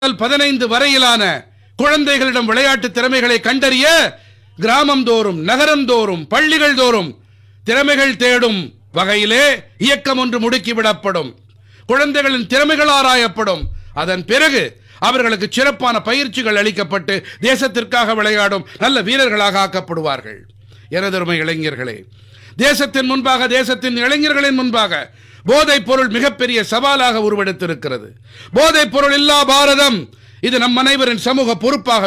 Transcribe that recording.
15 வரையிலான குழந்தைகளிடம் விளையாட்டு திறமைகளை கண்டறிய கிராமம் தோறும், நகரம் தோறும், பள்ளிகள் தோறும் திறமைகள் தேடும் வகையிலே இயக்கம் ஒன்று முடுக்கிவிடப்படும். குழந்தைகளின் திறமைகள் ஆராயப்படும். அதன் பிறகு அவர்களுக்கு சிறப்பான பயிற்சிகள் அளிக்கப்பட்டு தேசத்திற்காக விளையாடும் நல்ல வீரர்களாக ஆக்கப்படுவார்கள். எனதருமை இளைஞர்களே, தேசத்தின் முன்பாக, தேசத்தின் இளைஞர்களின் முன்பாக போதைப் பொருள் மிகப்பெரிய சவாலாக உருவெடுத்திருக்கிறது. போதைப் பொருள் இல்லா பாரதம், இது நம் அனைவரின் சமூக பொறுப்பாக